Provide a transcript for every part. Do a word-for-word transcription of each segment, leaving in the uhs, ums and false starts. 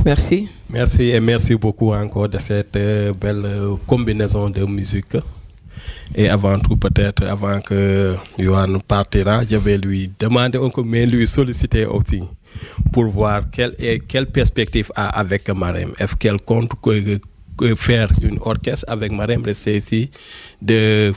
Merci. Merci et merci beaucoup encore de cette euh, belle euh, combinaison de musique. Et avant tout, peut-être, avant que Yohan partira, je vais lui demander encore, mais lui solliciter aussi pour voir quelle, est, quelle perspective a avec Marème. Est-ce qu'elle compte que, que faire une orchestre avec Marème Resséti de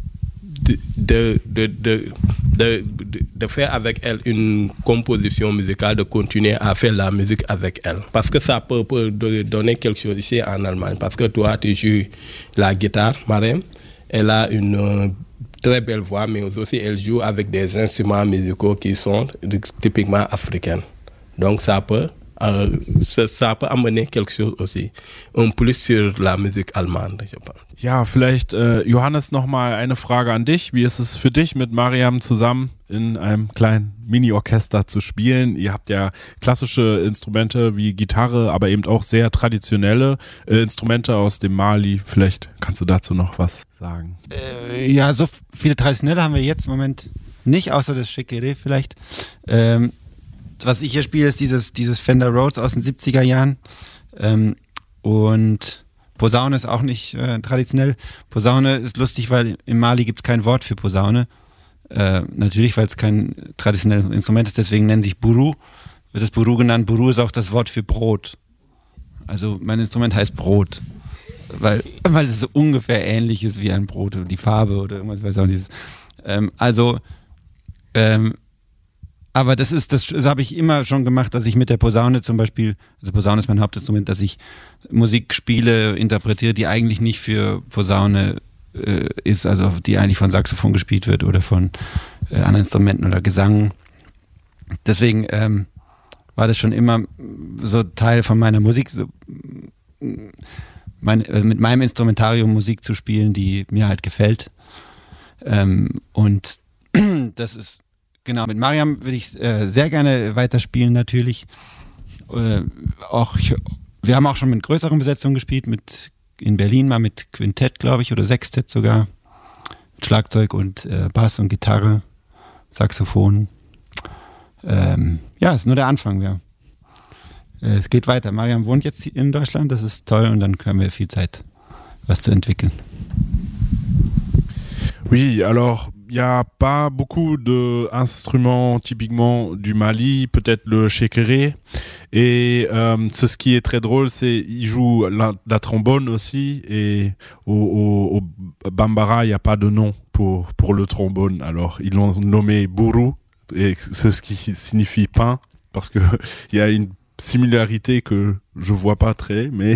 de de, de, de, de, de, de faire avec elle une composition musicale, de continuer à faire la musique avec elle. Parce que ça peut, peut donner quelque chose ici en Allemagne. Parce que toi, tu joues la guitare, Marème. Elle a une euh, très belle voix, mais aussi elle joue avec des instruments musicaux qui sont typiquement africains. Donc ça peut, euh, ça, ça peut amener quelque chose aussi, un plus sur la musique allemande, je pense. Ja, vielleicht, äh, Johannes, nochmal eine Frage an dich. Wie ist es für dich, mit Mariam zusammen in einem kleinen Mini-Orchester zu spielen? Ihr habt ja klassische Instrumente wie Gitarre, aber eben auch sehr traditionelle äh, Instrumente aus dem Mali. Vielleicht kannst du dazu noch was sagen. Äh, ja, so viele traditionelle haben wir jetzt im Moment nicht, außer das Shekere vielleicht. Ähm, was ich hier spiele, ist dieses, dieses Fender Rhodes aus den siebziger Jahren. Ähm, und Posaune ist auch nicht äh, traditionell. Posaune ist lustig, weil im Mali gibt es kein Wort für Posaune. Äh, natürlich, weil es kein traditionelles Instrument ist, deswegen nennen sich Buru. Wird das Buru genannt. Buru ist auch das Wort für Brot. Also mein Instrument heißt Brot. Weil, weil es so ungefähr ähnlich ist wie ein Brot. Die Farbe oder irgendwas, ich weiß auch nicht. Ähm, also, ähm, aber das ist, das, das habe ich immer schon gemacht, dass ich mit der Posaune zum Beispiel, also Posaune ist mein Hauptinstrument, dass ich Musik spiele, interpretiere, die eigentlich nicht für Posaune äh, ist, also die eigentlich von Saxophon gespielt wird oder von äh, anderen Instrumenten oder Gesang. Deswegen ähm, war das schon immer so Teil von meiner Musik, so, mein, äh, mit meinem Instrumentarium Musik zu spielen, die mir halt gefällt. Ähm, und das ist Genau, mit Mariam würde ich äh, sehr gerne weiterspielen natürlich. Äh, auch ich, wir haben auch schon mit größeren Besetzungen gespielt, mit in Berlin mal mit Quintett, glaube ich, oder Sextett sogar. Mit Schlagzeug und äh, Bass und Gitarre, Saxophon. Ähm, ja, ist nur der Anfang, ja. Äh, es geht weiter. Mariam wohnt jetzt in Deutschland, das ist toll und dann können wir viel Zeit, was zu entwickeln. Oui, alors il n'y a pas beaucoup d'instruments typiquement du Mali, peut-être le shekere. Et euh, ce qui est très drôle, c'est qu'il joue la, la trombone aussi. Et au, au, au Bambara, il n'y a pas de nom pour, pour le trombone. Alors ils l'ont nommé Buru, et ce qui signifie pain, parce qu'il y a une similarité que je vois pas très, mais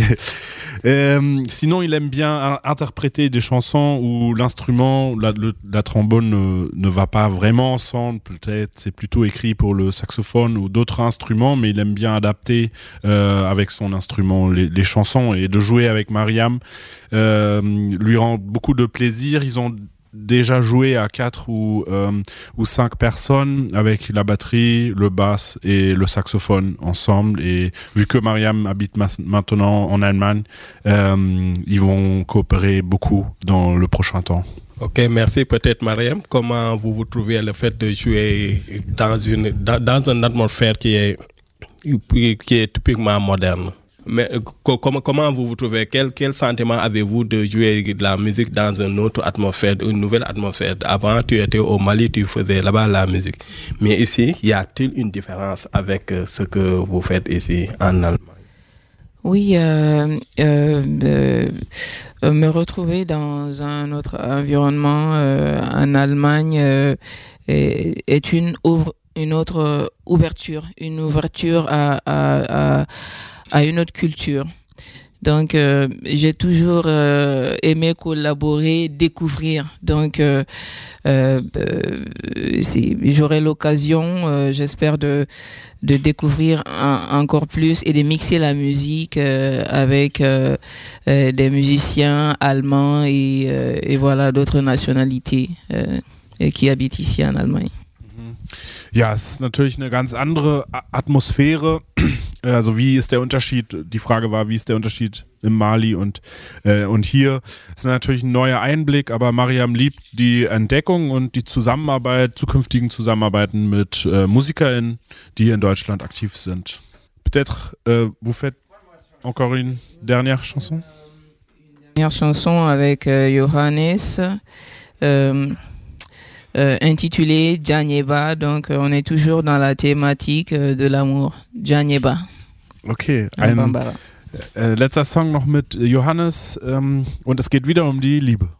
euh, sinon il aime bien interpréter des chansons où l'instrument, la, le, la trombone ne, ne va pas vraiment ensemble, peut-être c'est plutôt écrit pour le saxophone ou d'autres instruments, mais il aime bien adapter euh, avec son instrument les, les chansons, et de jouer avec Mariam euh, lui rend beaucoup de plaisir. Ils ont déjà joué à quatre ou, euh, ou cinq personnes avec la batterie, le basse et le saxophone ensemble, et vu que Mariam habite ma- maintenant en Allemagne, euh, ils vont coopérer beaucoup dans le prochain temps. Ok, merci. Peut-être Mariam, comment vous vous trouvez le fait de jouer dans une dans, dans une atmosphère qui est qui est typiquement moderne? Mais comment, comment vous vous trouvez? Quel, quel sentiment avez-vous de jouer de la musique dans une autre atmosphère, une nouvelle atmosphère? Avant, tu étais au Mali, tu faisais là-bas la musique. Mais ici, y a-t-il une différence avec ce que vous faites ici en Allemagne? Oui, euh, euh, euh, me retrouver dans un autre environnement euh, en Allemagne euh, est, est une, ouvre, une autre ouverture, une ouverture à... à, à à une autre culture. Donc, euh, j'ai toujours euh, aimé collaborer, découvrir. Donc, euh, euh, euh, si j'aurai l'occasion, euh, j'espère, de, de découvrir un, encore plus et de mixer la musique euh, avec euh, euh, des musiciens allemands et, euh, et voilà, d'autres nationalités euh, qui habitent ici en Allemagne. Ja, es ist natürlich eine ganz andere Atmosphäre. Also wie ist der Unterschied, die Frage war, wie ist der Unterschied im Mali und, äh, und hier? Das ist natürlich ein neuer Einblick, aber Mariam liebt die Entdeckung und die Zusammenarbeit, zukünftigen Zusammenarbeiten mit äh, MusikerInnen, die in Deutschland aktiv sind. Peut-être, euh, vous faites encore une dernière chanson? Dernière chanson avec euh, Johannes, euh, euh, intitulée Djanyeba. Donc, euh, on est toujours dans la thématique euh, de l'amour. Djanyeba. Okay, ein ein äh, letzter Song noch mit Johannes ähm, und es geht wieder um die Liebe.